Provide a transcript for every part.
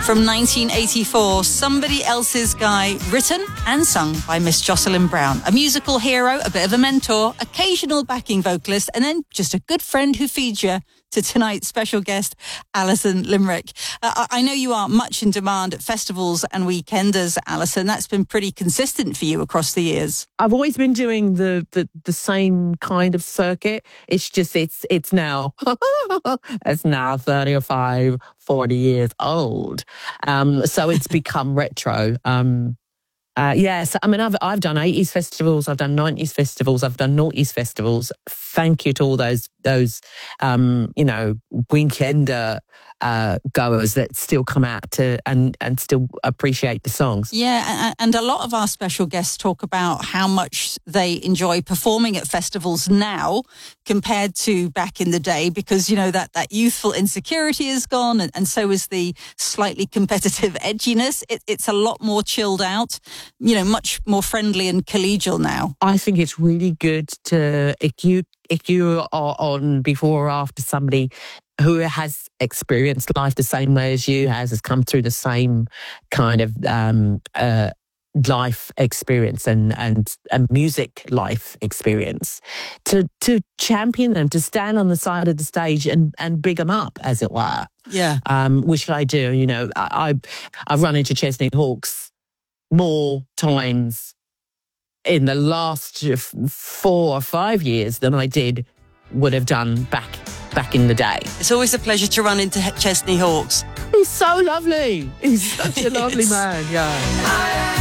From 1984, Somebody Else's Guy, written and sung by Miss Jocelyn Brown. A musical hero, a bit of a mentor, occasional backing vocalist, and then just a good friend who feeds you, to tonight's special guest, Alison Limerick. I know you are much in demand at festivals and weekenders, Alison. That's been pretty consistent for you across the years. I've always been doing the same kind of circuit. It's just, it's now, it's now 35, 40 years old. So it's become retro. Yes, I mean, I've done 80s festivals, I've done 90s festivals, I've done noughties festivals. Thank you to all those weekender goers that still come out to and still appreciate the songs. Yeah, and a lot of our special guests talk about how much they enjoy performing at festivals now compared to back in the day, because, that youthful insecurity is gone, and so is the slightly competitive edginess. It's a lot more chilled out, much more friendly and collegial now. I think it's really good to, if you are on before or after somebody who has experienced life the same way as you has come through the same kind of life experience and music life experience, to champion them, to stand on the side of the stage and big them up, as it were. Yeah. Which I do. I've run into Chesney Hawkes more times in the last 4 or 5 years than I would have done back in the day. It's always a pleasure to run into Chesney Hawkes. He's so lovely. He's such a lovely man, yeah.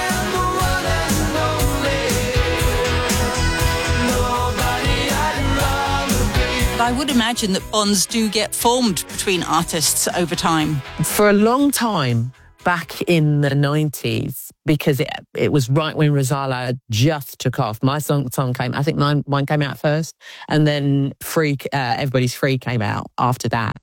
I would imagine that bonds do get formed between artists over time. For a long time, back in the 90s, because it was right when Rozalla just took off. My song came, I think mine came out first, and then Everybody's Free came out after that.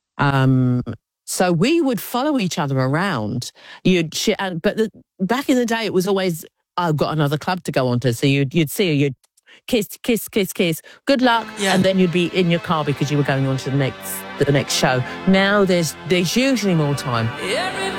So we would follow each other around. Back in the day, it was always, I've got another club to go on to. So you'd see her, you'd kiss, kiss, kiss, kiss, good luck. Yeah. And then you'd be in your car because you were going on to the next show. Now there's usually more time.